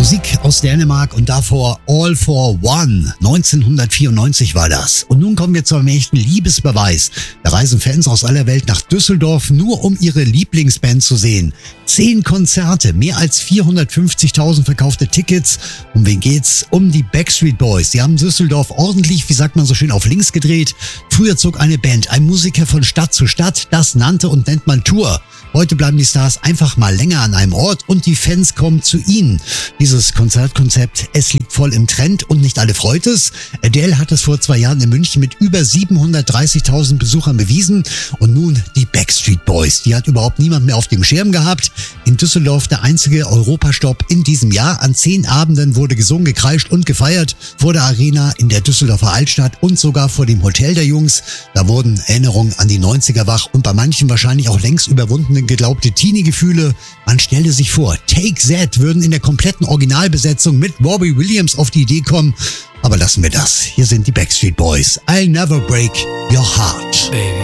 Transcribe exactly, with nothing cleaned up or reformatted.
Musik aus Dänemark und davor All for One. neunzehnhundertvierundneunzig war das. Und nun kommen wir zu einem echten Liebesbeweis. Da reisen Fans aus aller Welt nach Düsseldorf, nur um ihre Lieblingsband zu sehen. Zehn Konzerte, mehr als vierhundertfünfzigtausend verkaufte Tickets. Um wen geht's? Um die Backstreet Boys. Die haben Düsseldorf ordentlich, wie sagt man so schön, auf links gedreht. Früher zog eine Band, ein Musiker von Stadt zu Stadt. Das nannte und nennt man Tour. Heute bleiben die Stars einfach mal länger an einem Ort und die Fans kommen zu ihnen. Dieses Konzertkonzept, es liegt voll im Trend und nicht alle freut es. Adele hat es vor zwei Jahren in München mit über siebenhundertdreißigtausend Besuchern bewiesen. Und nun die Backstreet Boys. Die hat überhaupt niemand mehr auf dem Schirm gehabt. In Düsseldorf der einzige Europastopp in diesem Jahr. An zehn Abenden wurde gesungen, gekreischt und gefeiert. Vor der Arena, in der Düsseldorfer Altstadt und sogar vor dem Hotel der Jungs. Da wurden Erinnerungen an die neunziger wach und bei manchen wahrscheinlich auch längst überwundene geglaubte Teenie-Gefühle. Man stelle sich vor, Take That würden in der kompletten Originalbesetzung mit Robbie Williams auf die Idee kommen. Aber lassen wir das. Hier sind die Backstreet Boys. I'll never break your heart. Baby.